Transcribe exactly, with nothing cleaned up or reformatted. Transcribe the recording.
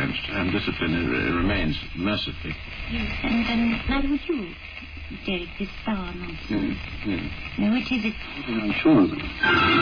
influenced, and discipline uh, remains, mercifully. Yes, and um, neither would you, Derek, this sour nonsense. Yes, yes. Now, which is it? I'm sure of it.